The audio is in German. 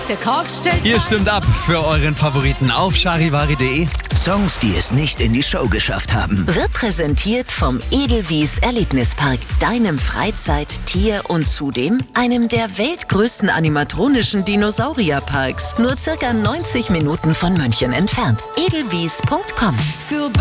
der Kopf steht. Ihr stimmt ab für euren Favoriten auf charivari.de. Songs, die es nicht in die Show geschafft haben. Wird präsentiert vom Edelwies Erlebnispark, deinem Freizeit-, Tier- und zudem einem der weltgrößten animatronischen Dinosaurierparks. Nur circa 90 Minuten von München entfernt. edelwies.com